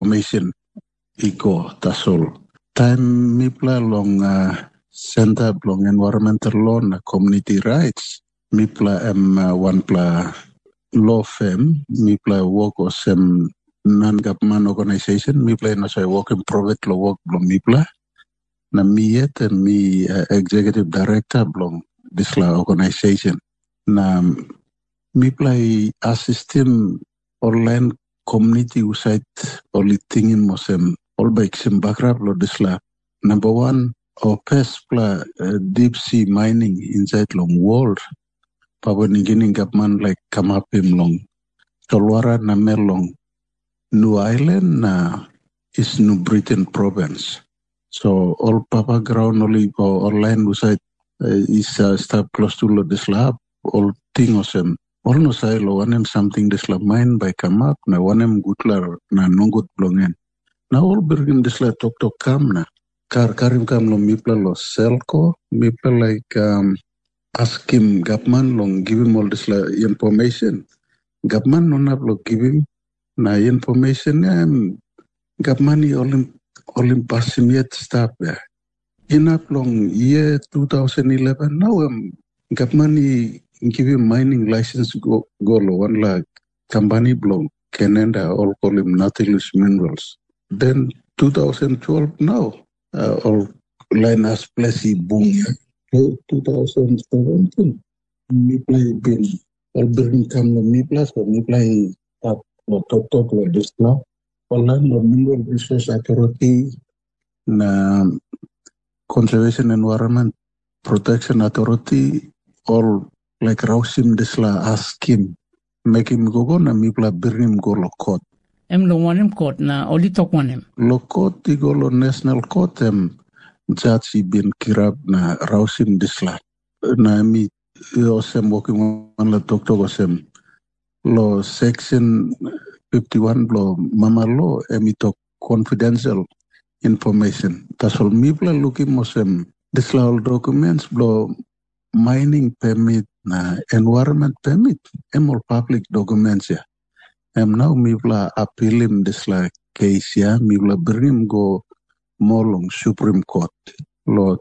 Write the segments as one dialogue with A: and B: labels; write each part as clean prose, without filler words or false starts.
A: information iko tasol. Time mipla long Center long Environmental Law na Community Rights. Mipla one pla law firm. Mipla work os non-government organization. Mipla no say work in private law work blong mipla. Na mi yet and me executive director blong this law organization. Na mipla assisting online community website only thing in Mosem. All by background lo this law. Number one, our first deep sea mining inside long world. Papa ningini government like come up in long. Tolwara na melong New Island is New Britain province. So all Papa ground only online website is start close to this lab. All things them. All no say lo one something this lab mine by come up na one gutlar na nongut blongen. Now all bergim this lab talk come na. Karim kam lo mipla lo selco, mipla like ask him government long give him all this information. Government no na lo give him na information government all pasim yet stop ya. Enough long year 2011 now government give him mining license go lo one like company blong Canada all call him Nautilus Minerals. Then 2012 now. All line as plessy boom. 2017, me play been all building come to me plus or me play up or talk like this now. All line the Mineral Resource Authority, na Conservation Environment Protection Authority, all like Rausim Disla ask him, make him go na me play bring him go lo court.
B: Lo wanem court na oli tok wanem.
A: Lo court tigo lo national court judge bin kirab na Rausim Disla. Na mi osem working on la doctor osem lo section 51 lo mama law tok confidential information. Tasol mi bla looking mosem Disla all documents lo mining permit na environment permit all public documents ya. Now mibla appealing this like case ya, mibla bring go more long Supreme Court law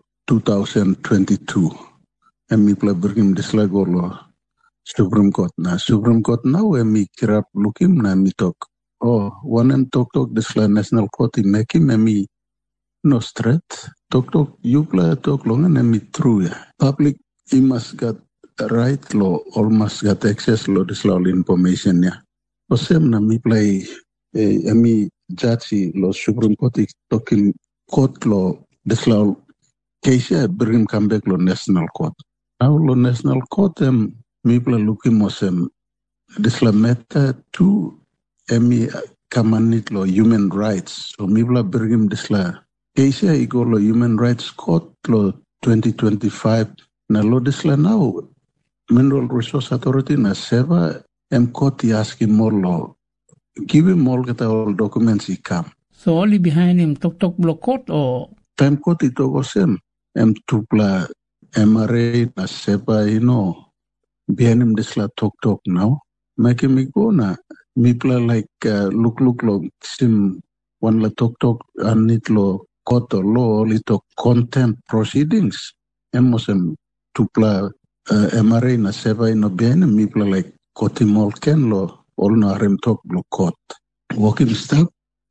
A: 2022. Mibla bring this like go law Supreme Court. Na Supreme Court now mi kirap looking na mi talk. Oh, one talk this like National Court make him mi no straight. Talk you play talk long and mi true ya. Public he must get right law, all must get access law this law information ya. Osem na mi play mi judge lo Supreme Court talking court lo this law case bring come back lo National Court. Now lo National Court mi play looking mosem this la matter to mi kamanit lo human rights. So mi play bring this la case go lo Human Rights Court lo 2025 na lo this la now Mineral Resource Authority na seva court asking more law. Give him all get all documents he come.
B: So only behind him talk block court or
A: time court it was him. Tupla MRA na seba behind him this la talk now. Make him go na mipla like look long sim one la talk and need law court or law only talk contempt proceedings. Mosem tupla MRA na seba behind him mipla like Kotimol ken lo all no rem talk block court. Walking stop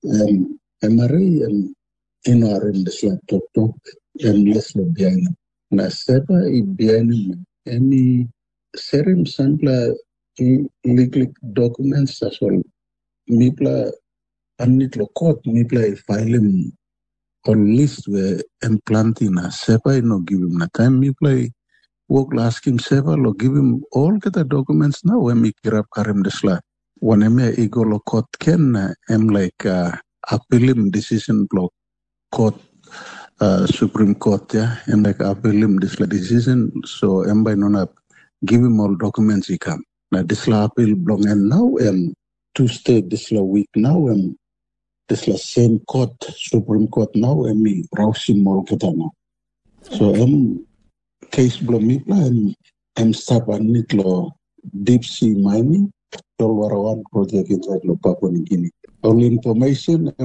A: MRA rem this la talk less lo behind him. Na seba behind him any serum sample legal documents as well. Mipla anit lo court mipla file him on list where implanting na seba no give him na time mipla work ask him several or give him all the documents now when we grab Karim Desla. When I ego lo court ken like appeal him decision block court Supreme Court like appeal him this decision so by nona give him all documents he come. Now this appeal block and now Tuesday this week now this same court Supreme Court now me Rausim all now. So case blow me stop and need law deep sea mining. Dolwara one project inside Papua New Guinea. All information